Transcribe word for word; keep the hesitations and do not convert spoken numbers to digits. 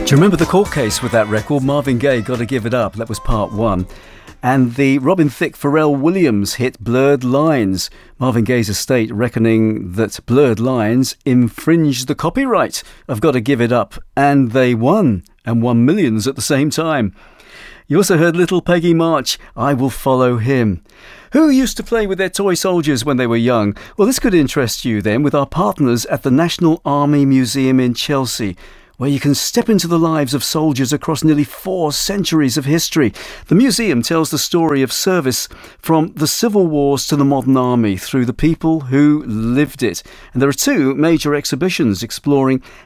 Do you remember the court case with that record? Marvin Gaye, Gotta Give It Up. That was part one. And the Robin Thicke Pharrell Williams hit Blurred Lines. Marvin Gaye's estate reckoning that Blurred Lines infringed the copyright of Gotta Give It Up. And they won, and won millions at the same time. You also heard Little Peggy March, I Will Follow Him. Who used to play with their toy soldiers when they were young? Well, this could interest you then with our partners at the National Army Museum in Chelsea, where you can step into the lives of soldiers across nearly four centuries of history. The museum tells the story of service from the civil wars to the modern army through the people who lived it. And there are two major exhibitions exploring